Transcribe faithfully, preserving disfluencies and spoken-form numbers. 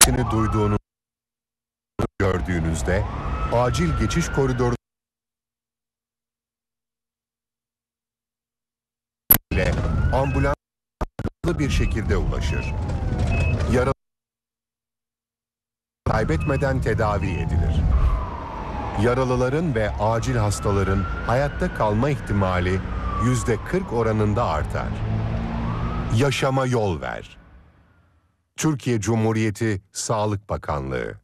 duyduğunu gördüğünüzde acil geçiş koridoru ile ambulans bir şekilde ulaşır. Yaralı kaybetmeden tedavi edilir. Yaralıların ve acil hastaların hayatta kalma ihtimali yüzde kırk oranında artar. Yaşama yol ver. Türkiye Cumhuriyeti Sağlık Bakanlığı.